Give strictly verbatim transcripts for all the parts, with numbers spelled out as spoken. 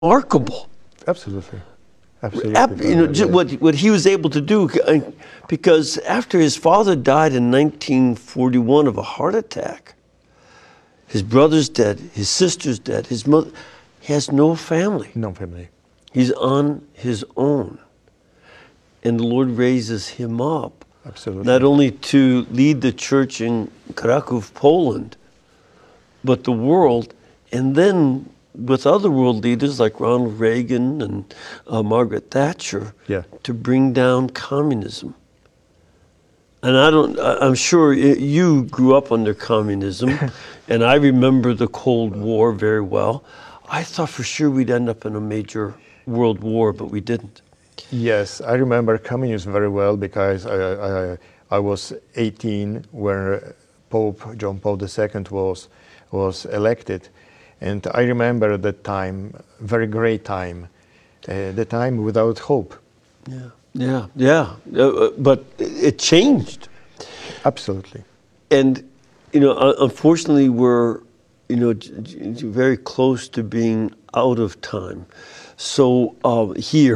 remarkable. Absolutely. Absolutely. Ab- you know, just what what he was able to do, because after his father died in nineteen forty-one of a heart attack, his brother's dead, his sister's dead, his mother, he has no family. No family. He's on his own. And the Lord raises him up. Absolutely. Not only to lead the church in Kraków, Poland, but the world, and then with other world leaders like Ronald Reagan and uh, Margaret Thatcher, yeah. to bring down communism. And I don't, I'm sure you grew up under communism, and I remember the Cold War very well. I thought for sure we'd end up in a major world war, but we didn't. Yes, I remember communism very well because I, I, I was eighteen when Pope John Paul the Second was, was elected. And I remember that time, very great time, uh, the time without hope. Yeah, yeah, yeah. Uh, but it changed. Absolutely. And, you know, unfortunately, we're, you know, very close to being out of time. So uh, here,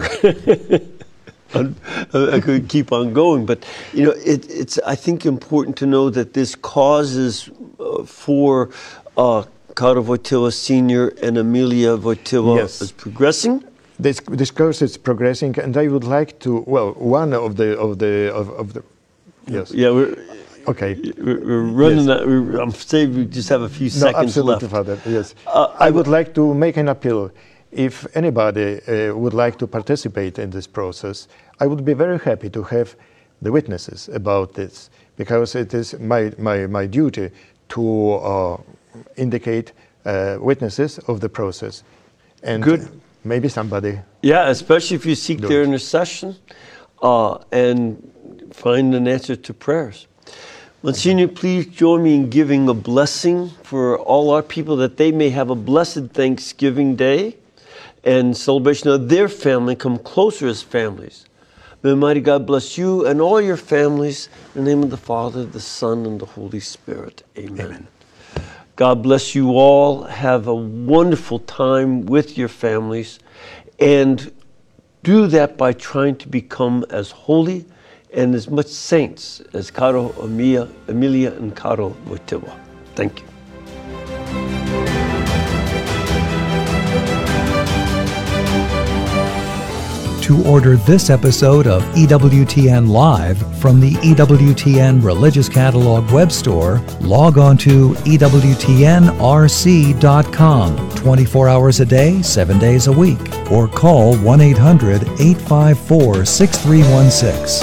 I could keep on going, but, you know, it, it's, I think, important to know that this causes uh, for uh, Karol Wojtyła Senior and Emilia Wojtyła yes. is progressing. This this course is progressing, and I would like to. Well, one of the of the of, of the. Yes. Yeah. We're, okay. We're, we're running. Yes. That, we're, I'm saying we just have a few no, seconds absolutely, left. Father. Yes. Uh, I would like to make an appeal. If anybody uh, would like to participate in this process, I would be very happy to have the witnesses about this, because it is my my my duty to. Uh, indicate uh, witnesses of the process, and Good. maybe somebody. Yeah, especially if you seek their it. intercession uh, and find an answer to prayers. Monsignor, please join me in giving a blessing for all our people, that they may have a blessed Thanksgiving Day and celebration of their family, come closer as families. May Almighty God bless you and all your families. In the name of the Father, the Son, and the Holy Spirit. Amen. Amen. God bless you all. Have a wonderful time with your families, and do that by trying to become as holy and as much saints as Karol, Emilia, Emilia and Karol Wojtyła. Thank you. To order this episode of E W T N Live from the E W T N Religious Catalog web store, log on to E W T N R C dot com, twenty-four hours a day, seven days a week, or call one eight hundred, eight five four, six three one six.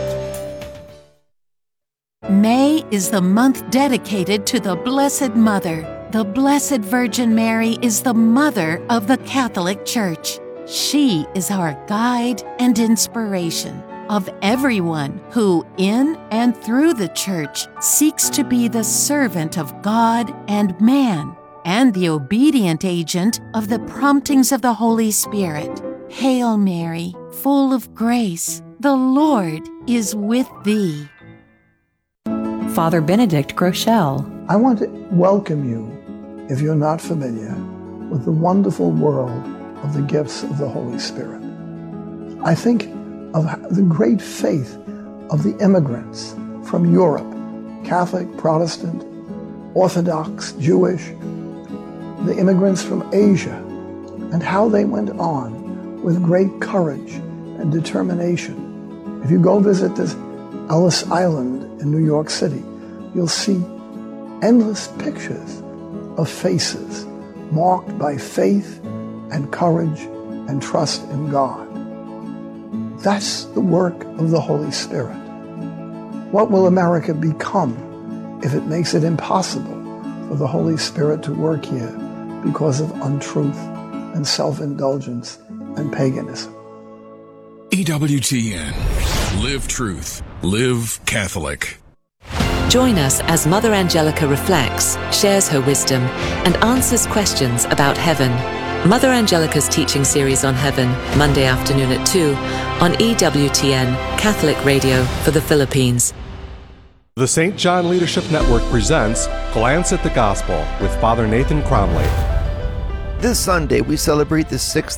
May is the month dedicated to the Blessed Mother. The Blessed Virgin Mary is the Mother of the Catholic Church. She is our guide and inspiration of everyone who, in and through the Church, seeks to be the servant of God and man, and the obedient agent of the promptings of the Holy Spirit. Hail Mary, full of grace, the Lord is with thee. Father Benedict Groeschel. I want to welcome you, if you're not familiar, with the wonderful world of the gifts of the Holy Spirit. I think of the great faith of the immigrants from Europe, Catholic, Protestant, Orthodox, Jewish, the immigrants from Asia, and how they went on with great courage and determination. If you go visit this Ellis Island in New York City, you'll see endless pictures of faces marked by faith and courage and trust in God. That's the work of the Holy Spirit. What will America become if it makes it impossible for the Holy Spirit to work here because of untruth and self-indulgence and paganism? E W T N. Live truth. Live Catholic. Join us as Mother Angelica reflects, shares her wisdom, and answers questions about heaven. Mother Angelica's teaching series on heaven, Monday afternoon at two, on E W T N, Catholic Radio for the Philippines. The Saint John Leadership Network presents Glance at the Gospel with Father Nathan Cromley. This Sunday, we celebrate the sixth